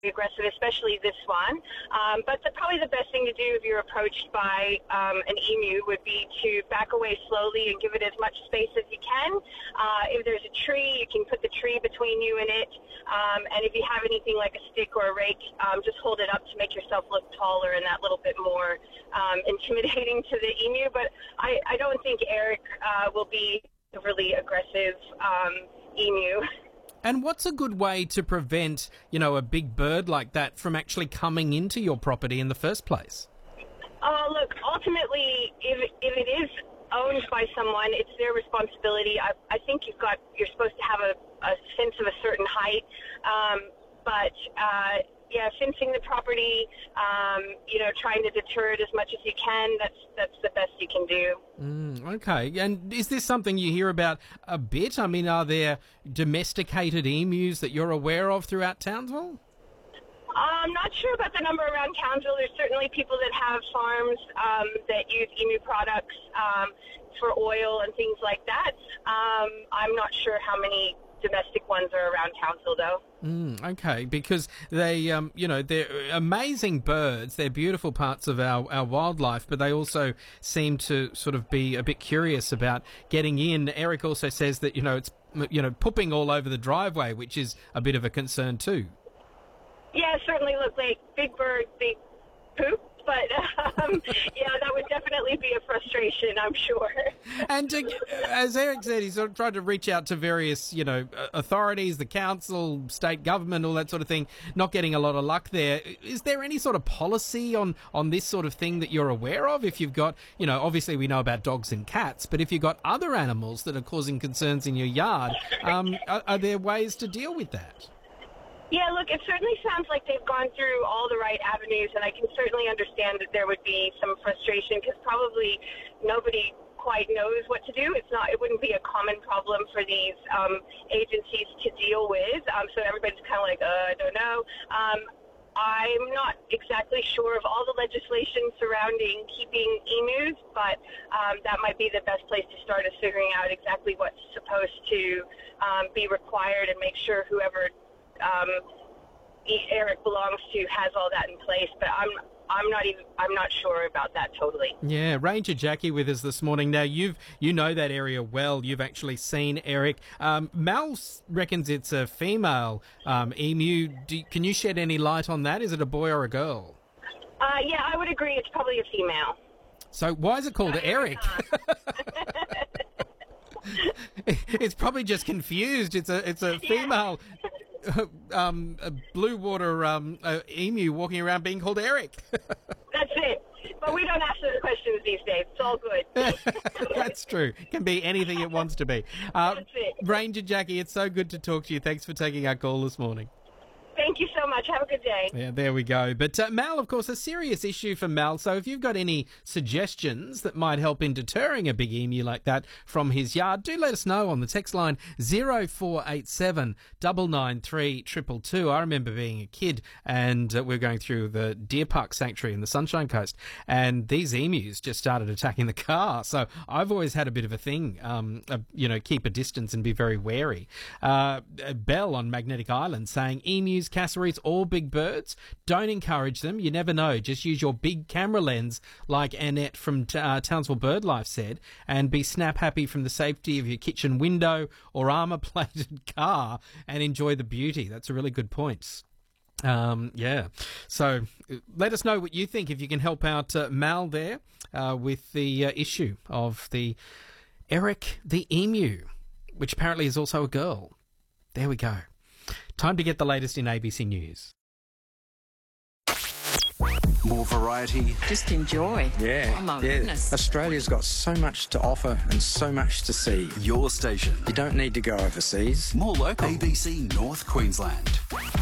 aggressive, especially this one. But probably the best thing to do if you're approached by an emu would be to back away slowly and give it as much space as you can. If there's a tree, you can put the tree between you and it. And if you have anything like a stick or a rake, just hold it up to make yourself look taller and that little bit more intimidating to the emu. But I don't think Eric will be a really aggressive emu. And what's a good way to prevent, a big bird like that from actually coming into your property in the first place? Look, ultimately, if it is owned by someone, it's their responsibility. I think you're supposed to have a fence of a certain height, but fencing the property, trying to deter it as much as you can, that's the best you can do. Okay, and is this something you hear about a bit? I mean, are there domesticated emus that you're aware of throughout Townsville? I'm not sure about the number around Townsville. There's certainly people that have farms that use emu products for oil and things like that. I'm not sure how many domestic ones are around Townsville, though. Okay, because they, they're amazing birds. They're beautiful parts of our wildlife, but they also seem to sort of be a bit curious about getting in. Eric also says that, it's, pooping all over the driveway, which is a bit of a concern too. Yeah, certainly. Look, like big bird, big poop. But, that would definitely be a frustration, I'm sure. And as Eric said, he's sort of tried to reach out to various, authorities, the council, state government, all that sort of thing, not getting a lot of luck there. Is there any sort of policy on this sort of thing that you're aware of? If you've got, obviously we know about dogs and cats, but if you've got other animals that are causing concerns in your yard, are there ways to deal with that? Yeah, look, it certainly sounds like they've gone through all the right avenues, and I can certainly understand that there would be some frustration because probably nobody quite knows what to do. It wouldn't be a common problem for these agencies to deal with, so everybody's kind of like, I don't know. I'm not exactly sure of all the legislation surrounding keeping emus, but that might be the best place to start is figuring out exactly what's supposed to be required and make sure whoever Eric belongs to has all that in place, but I'm not sure about that totally. Yeah, Ranger Jackie with us this morning. Now you know that area well. You've actually seen Eric. Mal reckons it's a female emu. Can you shed any light on that? Is it a boy or a girl? Yeah, I would agree. It's probably a female. So why is it called Eric? It's probably just confused. It's a female. A blue water emu walking around being called Eric. That's it. But we don't ask those questions these days. It's all good. That's true. It can be anything it wants to be. That's it. Ranger Jackie, it's so good to talk to you. Thanks for taking our call this morning. Thank you so much. Have a good day. Yeah, there we go. But Mal, of course, a serious issue for Mal. So if you've got any suggestions that might help in deterring a big emu like that from his yard, do let us know on the text line 0487 993 222. I remember being a kid and we're going through the Deer Park Sanctuary in the Sunshine Coast, and these emus just started attacking the car. So I've always had a bit of a thing, keep a distance and be very wary. Belle on Magnetic Island saying emus, cassowaries, all big birds. Don't encourage them. You never know. Just use your big camera lens, like Annette from Townsville BirdLife said, and be snap happy from the safety of your kitchen window or armour-plated car and enjoy the beauty. That's a really good point. So let us know what you think if you can help out Mal there with the issue of the Eric the emu, which apparently is also a girl. There we go. Time to get the latest in ABC News. More variety. Just enjoy. Yeah. Oh, my goodness. Australia's got so much to offer and so much to see. Your station. You don't need to go overseas. More local. ABC North Queensland.